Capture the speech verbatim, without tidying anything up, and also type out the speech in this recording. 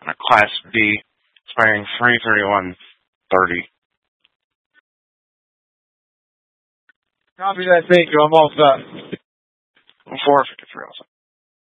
on a Class B, expiring three thirty-one thirty. Copy that. Thank you. I'm all set. four fifty-three also.